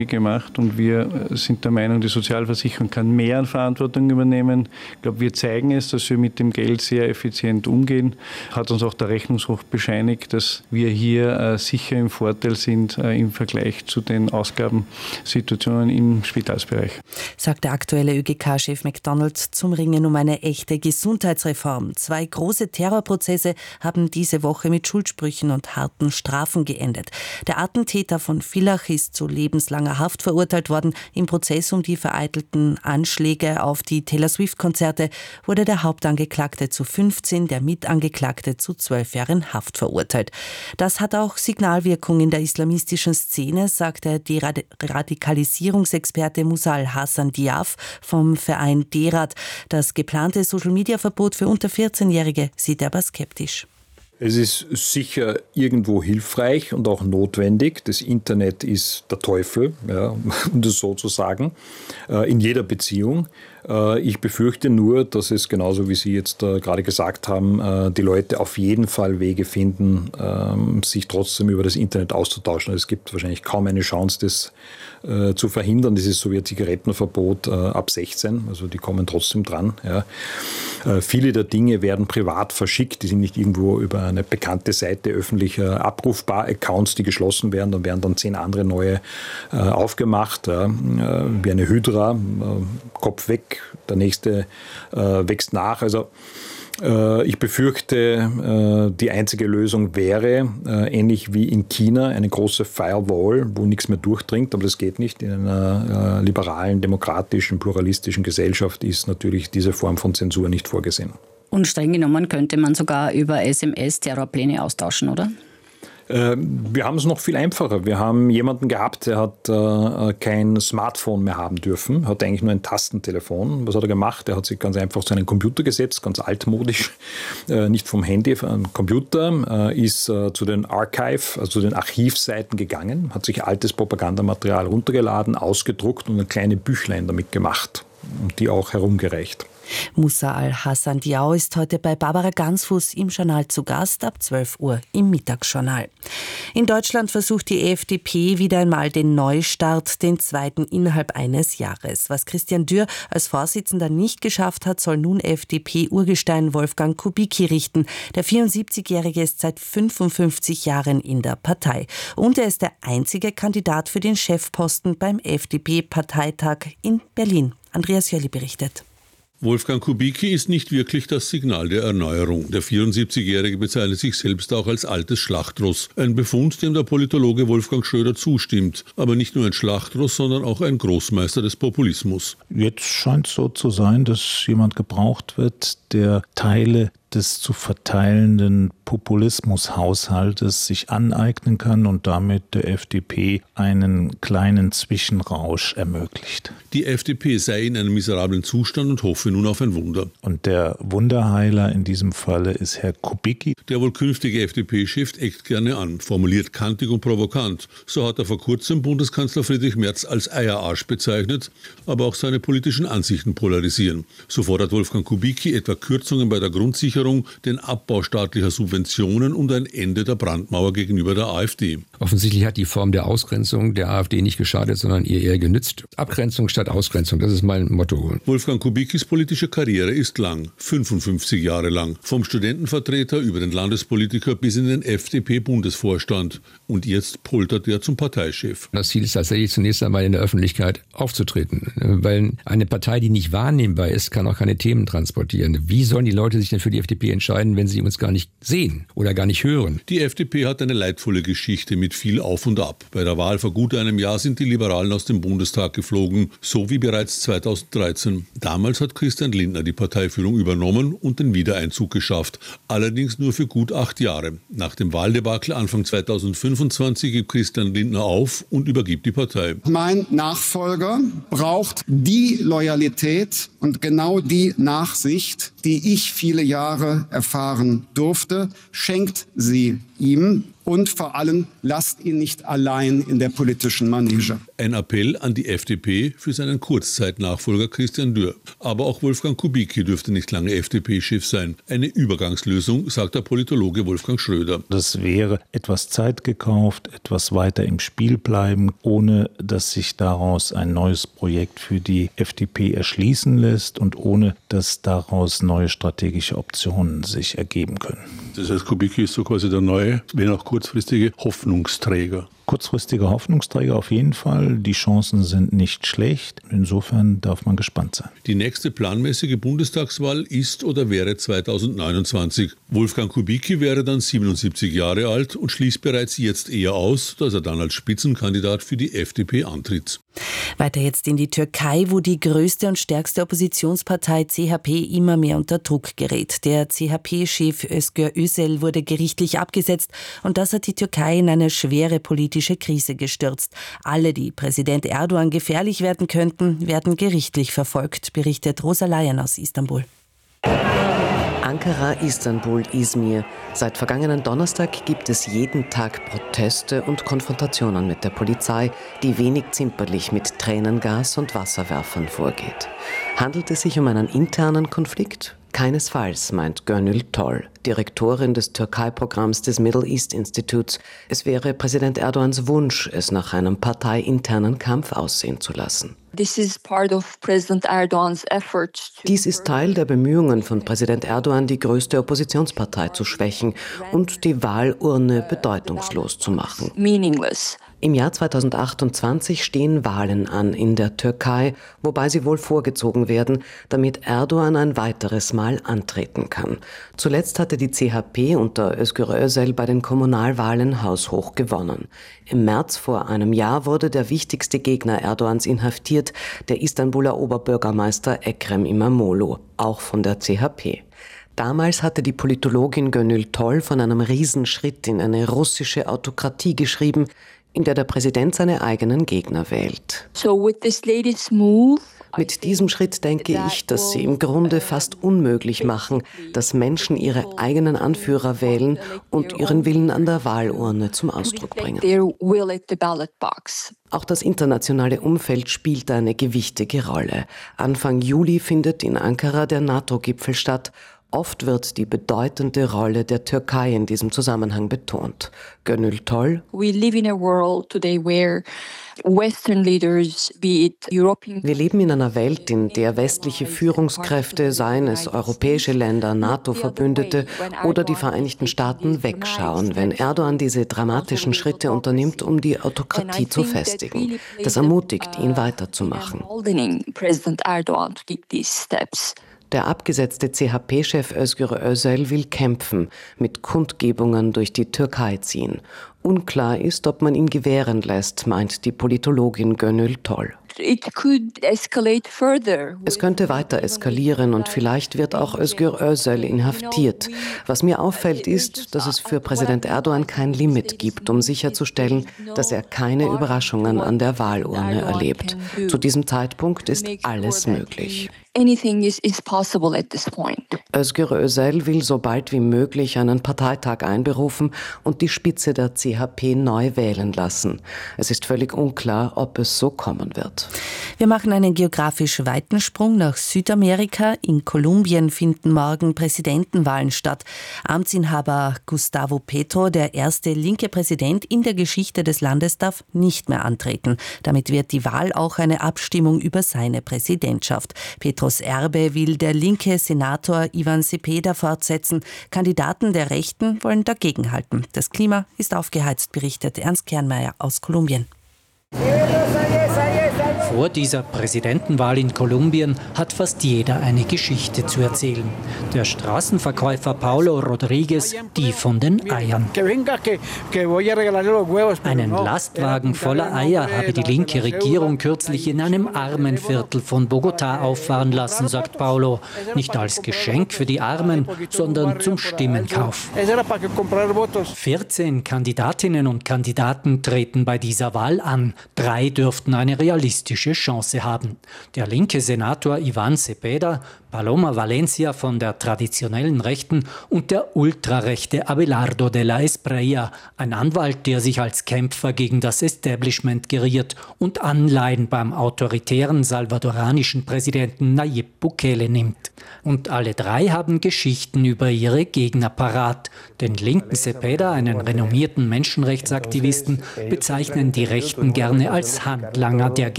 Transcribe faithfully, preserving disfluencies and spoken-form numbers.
gemacht und wir sind der Meinung, die Sozialversicherung kann mehr an Verantwortung übernehmen. Ich glaube, wir zeigen es, dass wir mit dem Geld sehr effizient umgehen. Hat uns auch der Rechnungshof bescheinigt, dass wir hier äh, sicher im Vorteil sind äh, im Vergleich zu den Ausgabensituationen im Spitalsbereich. Sagt der aktuelle Ö G K-Chef McDonald zum Ringen um eine echte Gesundheitsreform. Zwei große Terrorprozesse haben diese Woche mit Schuldsprüchen und harten Strafen geendet. Der Attentäter von Villach ist zu lebenslanger Haft verurteilt worden. Im Prozess um die vereitelten Anschläge auf die Taylor Swift-Konzerte wurde der Hauptangeklagte zu fünfzehn, der Mitangeklagte zu zwölf Jahren Haft verurteilt. Das hat auch Signalwirkung in der islamistischen Szene, sagte die Rad- Radikalisierungsexperte Musa Al-Hassan Diaf vom Verein DERAT. Das geplante Social-Media-Verbot für unter vierzehnjährige sieht er aber skeptisch. Es ist sicher irgendwo hilfreich und auch notwendig. Das Internet ist der Teufel, ja, um das so zu sagen, in jeder Beziehung. Ich befürchte nur, dass es genauso wie Sie jetzt gerade gesagt haben, die Leute auf jeden Fall Wege finden, sich trotzdem über das Internet auszutauschen. Es gibt wahrscheinlich kaum eine Chance, das zu verhindern. Das ist so wie ein Zigarettenverbot ab sechzehn, also die kommen trotzdem dran. Ja. Viele der Dinge werden privat verschickt, die sind nicht irgendwo über eine bekannte Seite öffentlich abrufbar. Accounts, die geschlossen werden, dann werden dann zehn andere neue aufgemacht, ja. Wie eine Hydra, Kopf weg, der nächste wächst nach. Also ich befürchte, die einzige Lösung wäre, ähnlich wie in China, eine große Firewall, wo nichts mehr durchdringt, aber das geht nicht. In einer liberalen, demokratischen, pluralistischen Gesellschaft ist natürlich diese Form von Zensur nicht vorgesehen. Und streng genommen könnte man sogar über S M S Terrorpläne austauschen, oder? Wir haben es noch viel einfacher. Wir haben jemanden gehabt, der hat äh, kein Smartphone mehr haben dürfen, hat eigentlich nur ein Tastentelefon. Was hat er gemacht? Er hat sich ganz einfach zu einem Computer gesetzt, ganz altmodisch, äh, nicht vom Handy, vom Computer, äh, ist äh, zu den Archive, also zu den Archivseiten gegangen, hat sich altes Propagandamaterial runtergeladen, ausgedruckt und ein kleine Büchlein damit gemacht und die auch herumgereicht. Musa Al-Hassan Diaf ist heute bei Barbara Gansfuß im Journal zu Gast, ab zwölf Uhr im Mittagsjournal. In Deutschland versucht die F D P wieder einmal den Neustart, den zweiten innerhalb eines Jahres. Was Christian Dürr als Vorsitzender nicht geschafft hat, soll nun F D P-Urgestein Wolfgang Kubicki richten. Der vierundsiebzigjährige ist seit fünfundfünfzig Jahren in der Partei. Und er ist der einzige Kandidat für den Chefposten beim F D P-Parteitag in Berlin. Andreas Jölli berichtet. Wolfgang Kubicki ist nicht wirklich das Signal der Erneuerung. Der vierundsiebzigjährige bezeichnet sich selbst auch als altes Schlachtross. Ein Befund, dem der Politologe Wolfgang Schröder zustimmt. Aber nicht nur ein Schlachtross, sondern auch ein Großmeister des Populismus. Jetzt scheint es so zu sein, dass jemand gebraucht wird, der Teile des zu verteilenden Populismushaushaltes sich aneignen kann und damit der F D P einen kleinen Zwischenrausch ermöglicht. Die F D P sei in einem miserablen Zustand und hoffe nun auf ein Wunder. Und der Wunderheiler in diesem Falle ist Herr Kubicki. Der wohl künftige F D P-Chef eckt gerne an, formuliert kantig und provokant. So hat er vor kurzem Bundeskanzler Friedrich Merz als Eierarsch bezeichnet, aber auch seine politischen Ansichten polarisieren. So fordert Wolfgang Kubicki etwa Kürzungen bei der Grundsicherung, den Abbau staatlicher Subventionen und ein Ende der Brandmauer gegenüber der AfD. Offensichtlich hat die Form der Ausgrenzung der AfD nicht geschadet, sondern ihr eher genützt. Abgrenzung statt Ausgrenzung, das ist mein Motto. Wolfgang Kubickis politische Karriere ist lang, fünfundfünfzig Jahre lang. Vom Studentenvertreter über den Landespolitiker bis in den F D P-Bundesvorstand. Und jetzt poltert er zum Parteichef. Das Ziel ist tatsächlich zunächst einmal in der Öffentlichkeit aufzutreten. Weil eine Partei, die nicht wahrnehmbar ist, kann auch keine Themen transportieren. Wie sollen die Leute sich denn für die F D P entscheiden, wenn sie uns gar nicht sehen oder gar nicht hören? Die F D P hat eine leidvolle Geschichte mit viel Auf und Ab. Bei der Wahl vor gut einem Jahr sind die Liberalen aus dem Bundestag geflogen, so wie bereits zweitausenddreizehn. Damals hat Christian Lindner die Parteiführung übernommen und den Wiedereinzug geschafft. Allerdings nur für gut acht Jahre. Nach dem Wahldebakel Anfang zweitausendfünfundzwanzig gibt Christian Lindner auf und übergibt die Partei. Mein Nachfolger braucht die Loyalität und genau die Nachsicht, die ich viele Jahre erfahren durfte. Schenkt sie ihm und vor allem lasst ihn nicht allein in der politischen Manege. Ein Appell an die F D P für seinen Kurzzeitnachfolger Christian Dürr. Aber auch Wolfgang Kubicki dürfte nicht lange F D P-Chef sein. Eine Übergangslösung, sagt der Politologe Wolfgang Schröder. Das wäre etwas Zeit gekauft, etwas weiter im Spiel bleiben, ohne dass sich daraus ein neues Projekt für die F D P erschließen lässt und ohne dass daraus neue strategische Optionen sich ergeben können. Das heißt, Kubicki ist so quasi der neue, wenn auch kurzfristige Hoffnungsträger. Kurzfristiger Hoffnungsträger auf jeden Fall. Die Chancen sind nicht schlecht. Insofern darf man gespannt sein. Die nächste planmäßige Bundestagswahl ist oder wäre zweitausendneunundzwanzig. Wolfgang Kubicki wäre dann siebenundsiebzig Jahre alt und schließt bereits jetzt eher aus, dass er dann als Spitzenkandidat für die F D P antritt. Weiter jetzt in die Türkei, wo die größte und stärkste Oppositionspartei C H P immer mehr unter Druck gerät. Der C H P-Chef Özgür Özel wurde gerichtlich abgesetzt und das hat die Türkei in eine schwere politische Krise gestürzt. Alle, die Präsident Erdogan gefährlich werden könnten, werden gerichtlich verfolgt, berichtet Rosa Laien aus Istanbul. Ankara, Istanbul, Izmir. Seit vergangenen Donnerstag gibt es jeden Tag Proteste und Konfrontationen mit der Polizei, die wenig zimperlich mit Tränengas und Wasserwerfern vorgeht. Handelt es sich um einen internen Konflikt? Keinesfalls, meint Gönül Toll, Direktorin des Türkei-Programms des Middle East Instituts. Es wäre Präsident Erdogans Wunsch, es nach einem parteiinternen Kampf aussehen zu lassen. This is part of President Erdogan's efforts to Dies ist Teil der Bemühungen von Präsident Erdogan, die größte Oppositionspartei zu schwächen und die Wahlurne bedeutungslos zu machen. meaningless. Im Jahr zweitausendachtundzwanzig stehen Wahlen an in der Türkei, wobei sie wohl vorgezogen werden, damit Erdogan ein weiteres Mal antreten kann. Zuletzt hatte die C H P unter Özgür Özel bei den Kommunalwahlen haushoch gewonnen. Im März vor einem Jahr wurde der wichtigste Gegner Erdogans inhaftiert, der Istanbuler Oberbürgermeister Ekrem İmamoğlu, auch von der C H P. Damals hatte die Politologin Gönül Toll von einem Riesenschritt in eine russische Autokratie geschrieben, in der der Präsident seine eigenen Gegner wählt. So with this latest move, Mit diesem Schritt denke ich, dass sie im Grunde fast unmöglich machen, dass Menschen ihre eigenen Anführer wählen und ihren Willen an der Wahlurne zum Ausdruck bringen. Auch das internationale Umfeld spielt eine gewichtige Rolle. Anfang Juli findet in Ankara der NATO-Gipfel statt. Oft wird die bedeutende Rolle der Türkei in diesem Zusammenhang betont. Gönül Toll. We live in a world today where Western leaders, be it European Wir leben in einer Welt, in der westliche Führungskräfte, seien es europäische Länder, NATO-Verbündete oder die Vereinigten Staaten, wegschauen, wenn Erdogan diese dramatischen Schritte unternimmt, um die Autokratie zu festigen. Das ermutigt ihn weiterzumachen. President Erdogan to take these steps. Der abgesetzte C H P-Chef Özgür Özel will kämpfen, mit Kundgebungen durch die Türkei ziehen. Unklar ist, ob man ihn gewähren lässt, meint die Politologin Gönül Toll. It could escalate further. Es könnte weiter eskalieren und vielleicht wird auch Özgür Özel inhaftiert. Was mir auffällt, ist, dass es für Präsident Erdogan kein Limit gibt, um sicherzustellen, dass er keine Überraschungen an der Wahlurne erlebt. Zu diesem Zeitpunkt ist alles möglich. Anything is, is possible at this point. Özgür Özel will so bald wie möglich einen Parteitag einberufen und die Spitze der C H P neu wählen lassen. Es ist völlig unklar, ob es so kommen wird. Wir machen einen geografisch weiten Sprung nach Südamerika. In Kolumbien finden morgen Präsidentenwahlen statt. Amtsinhaber Gustavo Petro, der erste linke Präsident in der Geschichte des Landes, darf nicht mehr antreten. Damit wird die Wahl auch eine Abstimmung über seine Präsidentschaft. Petros Erbe will der linke Senator Ivan Cepeda fortsetzen. Kandidaten der Rechten wollen dagegenhalten. Das Klima ist aufgeheizt, berichtet Ernst Kernmeier aus Kolumbien. Vor dieser Präsidentenwahl in Kolumbien hat fast jeder eine Geschichte zu erzählen. Der Straßenverkäufer Paulo Rodriguez, die von den Eiern. Einen Lastwagen voller Eier habe die linke Regierung kürzlich in einem Armenviertel von Bogotá auffahren lassen, sagt Paulo. Nicht als Geschenk für die Armen, sondern zum Stimmenkauf. vierzehn Kandidatinnen und Kandidaten treten bei dieser Wahl an. Drei dürften eine realistische politische Chance haben. Der linke Senator Iván Cepeda, Paloma Valencia von der traditionellen Rechten und der ultrarechte Abelardo de la Espriella, ein Anwalt, der sich als Kämpfer gegen das Establishment geriert und Anleihen beim autoritären salvadoranischen Präsidenten Nayib Bukele nimmt. Und alle drei haben Geschichten über ihre Gegner parat. Den linken Cepeda, einen renommierten Menschenrechtsaktivisten, bezeichnen die Rechten gerne als Handlanger der